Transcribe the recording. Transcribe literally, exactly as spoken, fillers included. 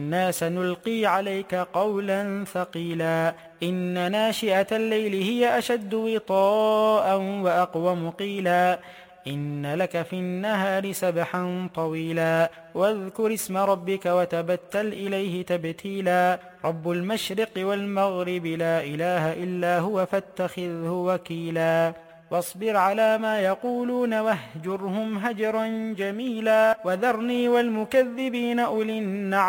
إنا سنلقي عليك قولا ثقيلا إن ناشئة الليل هي أشد وطاء وأقوم قيلا إن لك في النهار سبحا طويلا واذكر اسم ربك وتبتل إليه تبتيلا رب المشرق والمغرب لا إله إلا هو فاتخذه وكيلا واصبر على ما يقولون واهجرهم هجرا جميلا وذرني والمكذبين أولي النعم